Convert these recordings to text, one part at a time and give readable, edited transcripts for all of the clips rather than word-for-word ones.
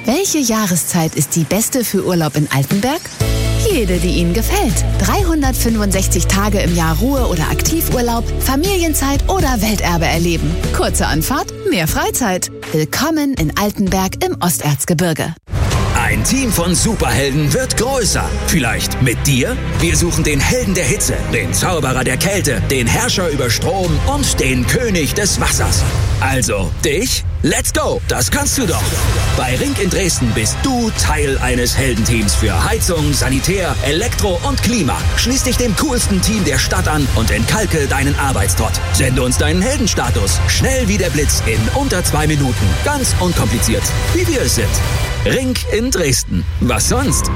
Welche Jahreszeit ist die beste für Urlaub in Altenberg? Jede, die Ihnen gefällt. 365 Tage im Jahr Ruhe- oder Aktivurlaub, Familienzeit oder Welterbe erleben. Kurze Anfahrt, mehr Freizeit. Willkommen in Altenberg im Osterzgebirge. Ein Team von Superhelden wird größer. Vielleicht mit dir? Wir suchen den Helden der Hitze, den Zauberer der Kälte, den Herrscher über Strom und den König des Wassers. Also, dich? Let's go! Das kannst du doch! Bei Rink in Dresden bist du Teil eines Heldenteams für Heizung, Sanitär, Elektro und Klima. Schließ dich dem coolsten Team der Stadt an und entkalke deinen Arbeitstrott. Sende uns deinen Heldenstatus. Schnell wie der Blitz in unter 2 Minuten. Ganz unkompliziert, wie wir es sind. Rink in Dresden. Was sonst?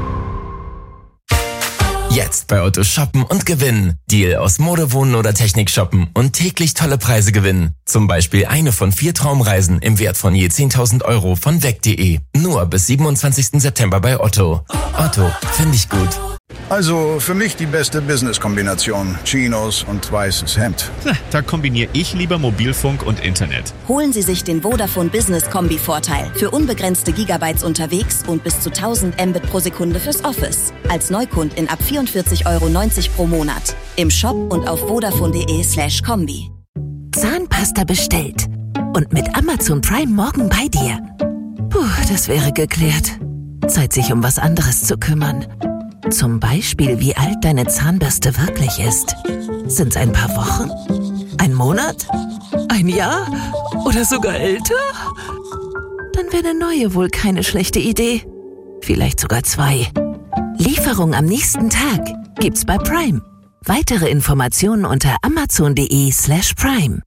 Jetzt bei Otto shoppen und gewinnen. Deal aus Mode, Wohnen oder Technik shoppen und täglich tolle Preise gewinnen. Zum Beispiel eine von 4 Traumreisen im Wert von je 10.000 Euro von weg.de. Nur bis 27. September bei Otto. Otto, finde ich gut. Also für mich die beste Business-Kombination. Chinos und weißes Hemd. Da kombiniere ich lieber Mobilfunk und Internet. Holen Sie sich den Vodafone Business Kombi-Vorteil. Für unbegrenzte Gigabytes unterwegs und bis zu 1000 Mbit pro Sekunde fürs Office. Als Neukundin ab 44,90 € pro Monat. Im Shop und auf vodafone.de/kombi. Zahnpasta bestellt. Und mit Amazon Prime morgen bei dir. Puh, das wäre geklärt. Zeit, sich um was anderes zu kümmern. Zum Beispiel, wie alt deine Zahnbürste wirklich ist. Sind's ein paar Wochen? Ein Monat? Ein Jahr? Oder sogar älter? Dann wäre eine neue wohl keine schlechte Idee. Vielleicht sogar 2. Lieferung am nächsten Tag gibt's bei Prime. Weitere Informationen unter amazon.de/prime.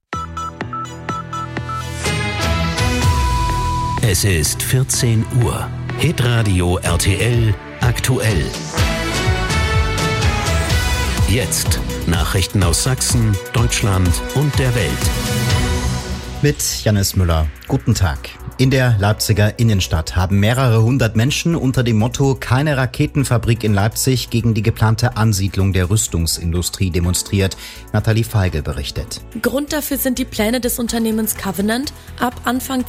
Es ist 14 Uhr. Hitradio RTL aktuell. Jetzt Nachrichten aus Sachsen, Deutschland und der Welt. Mit Jannis Müller. Guten Tag. In der Leipziger Innenstadt haben mehrere hundert Menschen unter dem Motto „Keine Raketenfabrik in Leipzig" gegen die geplante Ansiedlung der Rüstungsindustrie demonstriert. Nathalie Feigl berichtet. Grund dafür sind die Pläne des Unternehmens Covenant, ab Anfang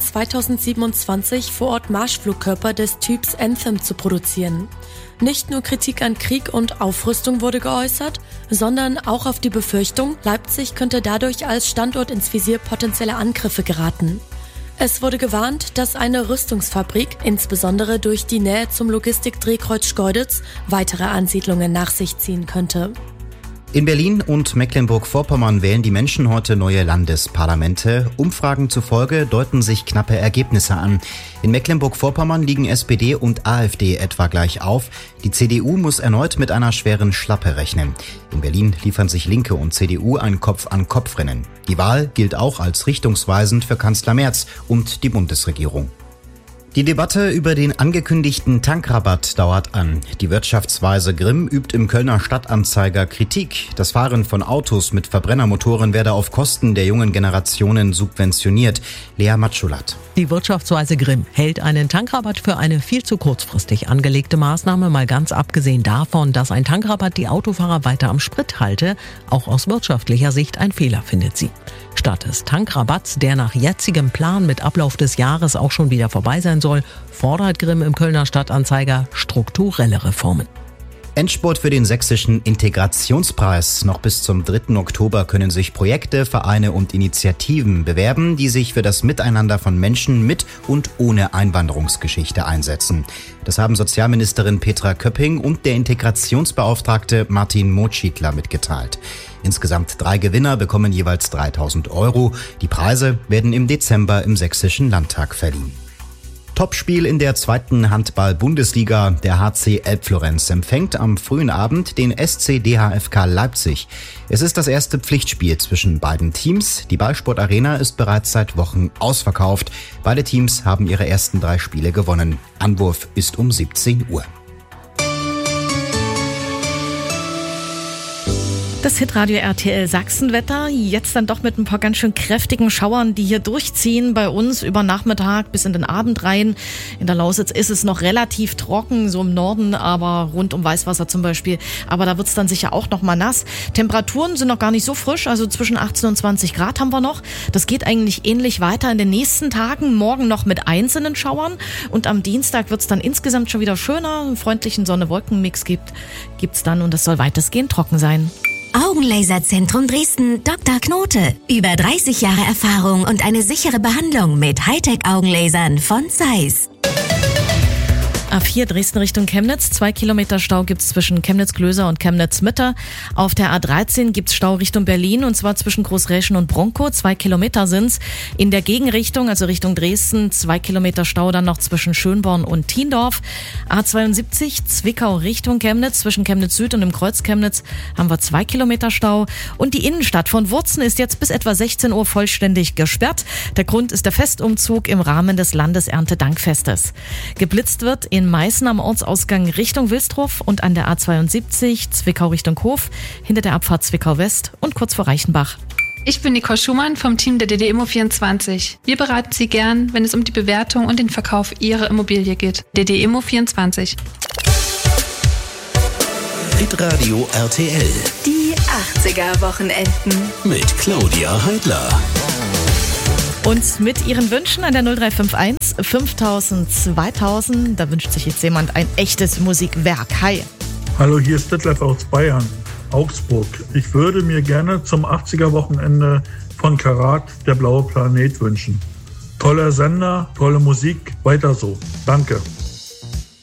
2027 vor Ort Marschflugkörper des Typs Anthem zu produzieren. Nicht nur Kritik an Krieg und Aufrüstung wurde geäußert, sondern auch auf die Befürchtung, Leipzig könnte dadurch als Standort ins Visier potenzieller Angriffe geraten. Es wurde gewarnt, dass eine Rüstungsfabrik, insbesondere durch die Nähe zum Logistikdrehkreuz Schkeuditz, weitere Ansiedlungen nach sich ziehen könnte. In Berlin und Mecklenburg-Vorpommern wählen die Menschen heute neue Landesparlamente. Umfragen zufolge deuten sich knappe Ergebnisse an. In Mecklenburg-Vorpommern liegen SPD und AfD etwa gleich auf. Die CDU muss erneut mit einer schweren Schlappe rechnen. In Berlin liefern sich Linke und CDU ein Kopf-an-Kopf-Rennen. Die Wahl gilt auch als richtungsweisend für Kanzler Merz und die Bundesregierung. Die Debatte über den angekündigten Tankrabatt dauert an. Die Wirtschaftsweise Grimm übt im Kölner Stadtanzeiger Kritik. Das Fahren von Autos mit Verbrennermotoren werde auf Kosten der jungen Generationen subventioniert. Lea Matschulat. Die Wirtschaftsweise Grimm hält einen Tankrabatt für eine viel zu kurzfristig angelegte Maßnahme, mal ganz abgesehen davon, dass ein Tankrabatt die Autofahrer weiter am Sprit halte. Auch aus wirtschaftlicher Sicht ein Fehler, findet sie. Statt des Tankrabatts, der nach jetzigem Plan mit Ablauf des Jahres auch schon wieder vorbei sein soll, fordert Grimm im Kölner Stadtanzeiger strukturelle Reformen. Endspurt für den sächsischen Integrationspreis. Noch bis zum 3. Oktober können sich Projekte, Vereine und Initiativen bewerben, die sich für das Miteinander von Menschen mit und ohne Einwanderungsgeschichte einsetzen. Das haben Sozialministerin Petra Köpping und der Integrationsbeauftragte Martin Motschidler mitgeteilt. Insgesamt 3 Gewinner bekommen jeweils 3.000 €. Die Preise werden im Dezember im Sächsischen Landtag verliehen. Topspiel in der 2. Handball-Bundesliga. Der HC Elbflorenz empfängt am frühen Abend den SC DHFK Leipzig. Es ist das erste Pflichtspiel zwischen beiden Teams. Die Ballsport Arena ist bereits seit Wochen ausverkauft. Beide Teams haben ihre ersten 3 Spiele gewonnen. Anwurf ist um 17 Uhr. Das Hitradio RTL Sachsenwetter, jetzt dann doch mit ein paar ganz schön kräftigen Schauern, die hier durchziehen bei uns über Nachmittag bis in den Abend rein. In der Lausitz ist es noch relativ trocken, so im Norden, aber rund um Weißwasser zum Beispiel. Aber da wird es dann sicher auch noch mal nass. Temperaturen sind noch gar nicht so frisch, also zwischen 18 und 20 Grad haben wir noch. Das geht eigentlich ähnlich weiter in den nächsten Tagen. Morgen noch mit einzelnen Schauern und am Dienstag wird es dann insgesamt schon wieder schöner. Einen freundlichen Sonne-Wolken-Mix gibt's dann und es soll weitestgehend trocken sein. Augenlaserzentrum Dresden, Dr. Knote. Über 30 Jahre Erfahrung und eine sichere Behandlung mit Hightech-Augenlasern von Zeiss. A4 Dresden Richtung Chemnitz. 2 Kilometer Stau gibt's zwischen Chemnitz-Glöser und Chemnitz-Mitte. Auf der A13 gibt's Stau Richtung Berlin und zwar zwischen Großräschen und Bronkow. 2 Kilometer sind's. In der Gegenrichtung, also Richtung Dresden, 2 Kilometer Stau dann noch zwischen Schönborn und Thiendorf. A72 Zwickau Richtung Chemnitz. Zwischen Chemnitz Süd und dem Kreuz Chemnitz haben wir 2 Kilometer Stau. Und die Innenstadt von Wurzen ist jetzt bis etwa 16 Uhr vollständig gesperrt. Der Grund ist der Festumzug im Rahmen des Landeserntedankfestes. Geblitzt wird in Meißen am Ortsausgang Richtung Wilsdruff und an der A72 Zwickau Richtung Hof, hinter der Abfahrt Zwickau West und kurz vor Reichenbach. Ich bin Nicole Schumann vom Team der DD-Immo24. Wir beraten Sie gern, wenn es um die Bewertung und den Verkauf Ihrer Immobilie geht. DD-Immo24. Hitradio RTL. Die 80er-Wochenenden. Mit Claudia Heidler. Und mit Ihren Wünschen an der 0351 5000 2000, da wünscht sich jetzt jemand ein echtes Musikwerk. Hi. Hallo, hier ist Detlef aus Bayern, Augsburg. Ich würde mir gerne zum 80er-Wochenende von Karat der blaue Planet wünschen. Toller Sender, tolle Musik, weiter so. Danke.